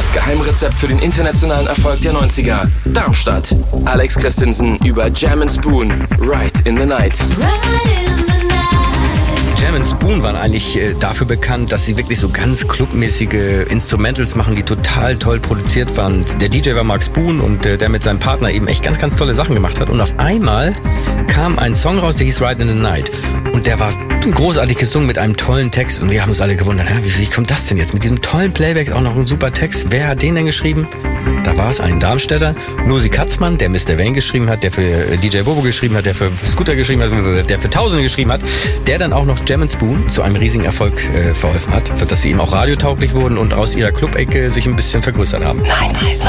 Das Geheimrezept für den internationalen Erfolg der 90er. Darmstadt. Alex Christensen über Jam & Spoon. Right in the Night. Jam & Spoon waren eigentlich dafür bekannt, dass sie wirklich so ganz clubmäßige Instrumentals machen, die total toll produziert waren. Der DJ war Mark Spoon und der mit seinem Partner eben echt ganz, ganz tolle Sachen gemacht hat. Und auf einmal kam ein Song raus, der hieß Right in the Night. Und der war großartig gesungen mit einem tollen Text. Und wir haben uns alle gewundert, wie kommt das denn jetzt? Mit diesem tollen Playback auch noch ein super Text. Wer hat den denn geschrieben? Da war es ein Darmstädter, Nosi Katzmann, der Mr. Vane geschrieben hat, der für DJ Bobo geschrieben hat, der für Scooter geschrieben hat, der für Tausende geschrieben hat, der dann auch noch Jam & Spoon zu einem riesigen Erfolg verholfen hat, dass sie eben auch radiotauglich wurden und aus ihrer Club-Ecke sich ein bisschen vergrößert haben. 90s